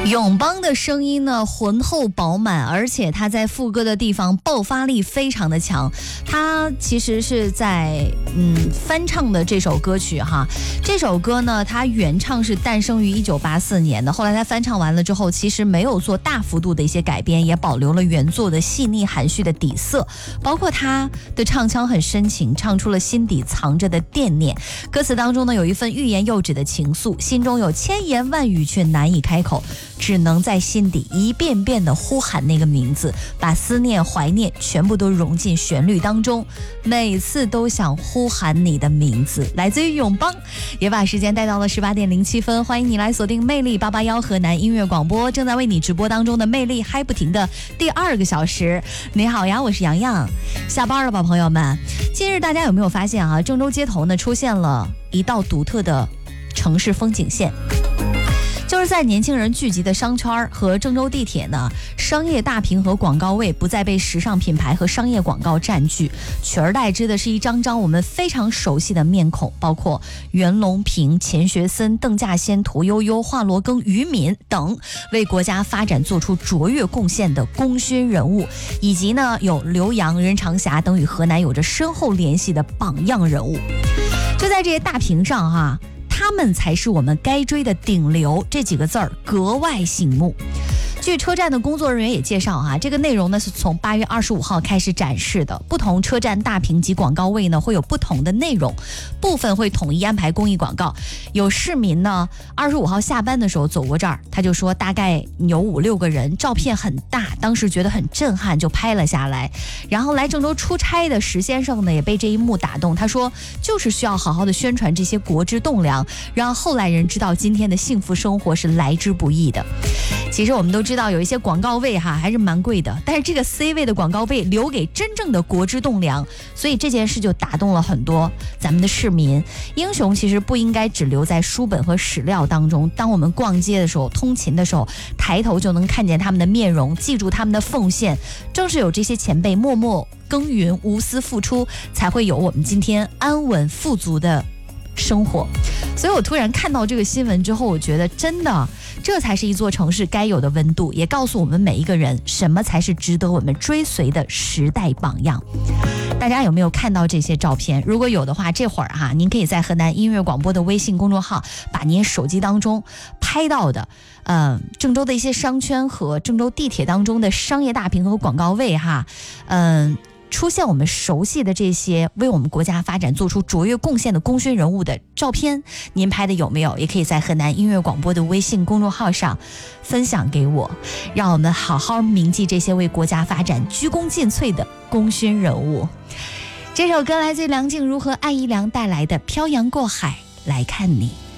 永邦的声音呢浑厚饱满，而且他在副歌的地方爆发力非常的强。他其实是在翻唱的这首歌曲哈，这首歌呢他原唱是诞生于1984年的，后来他翻唱完了之后，其实没有做大幅度的一些改编，也保留了原作的细腻含蓄的底色，包括他的唱腔很深情，唱出了心底藏着的惦念。歌词当中呢有一份欲言又止的情愫，心中有千言万语却难以开口，只能在心底一遍遍地呼喊那个名字，把思念怀念全部都融进旋律当中，每次都想呼喊你的名字。来自于永邦，也把时间带到了18点07分，欢迎你来锁定魅力881河南音乐广播，正在为你直播当中的魅力嗨不停的第2个小时。你好呀，我是洋洋，下班了吧朋友们。近日大家有没有发现啊，郑州街头呢出现了一道独特的城市风景线，就是在年轻人聚集的商圈和郑州地铁呢，商业大屏和广告位不再被时尚品牌和商业广告占据，取而代之的是一张张我们非常熟悉的面孔，包括袁隆平、钱学森、邓稼先、屠呦呦、华罗庚、于敏等为国家发展做出卓越贡献的功勋人物，以及呢有刘洋、任长霞等与河南有着深厚联系的榜样人物。就在这些大屏上哈，他们才是我们该追的顶流，这几个字儿格外醒目。据车站的工作人员也介绍啊，这个内容呢是从8月25号开始展示的，不同车站大屏及广告位呢会有不同的内容，部分会统一安排公益广告。有市民呢25号下班的时候走过这儿，他就说大概有5-6个人，照片很大，当时觉得很震撼，就拍了下来。然后来郑州出差的石先生呢也被这一幕打动，他说就是需要好好的宣传这些国之栋梁，让后来人知道今天的幸福生活是来之不易的。其实我们都知道有一些广告位哈还是蛮贵的，但是这个 C 位的广告位留给真正的国之栋梁，所以这件事就打动了很多咱们的市民。英雄其实不应该只留在书本和史料当中，当我们逛街的时候、通勤的时候，抬头就能看见他们的面容，记住他们的奉献。正是有这些前辈默默耕耘、无私付出，才会有我们今天安稳富足的生活。所以我突然看到这个新闻之后，我觉得真的这才是一座城市该有的温度，也告诉我们每一个人什么才是值得我们追随的时代榜样。大家有没有看到这些照片？如果有的话，这会儿哈，您可以在河南音乐广播的微信公众号把您手机当中拍到的郑州的一些商圈和郑州地铁当中的商业大屏和广告位哈出现我们熟悉的这些为我们国家发展做出卓越贡献的功勋人物的照片，您拍的有没有？也可以在河南音乐广播的微信公众号上分享给我，让我们好好铭记这些为国家发展鞠躬尽瘁的功勋人物。这首歌来自梁静茹和艾怡良带来的《漂洋过海来看你》。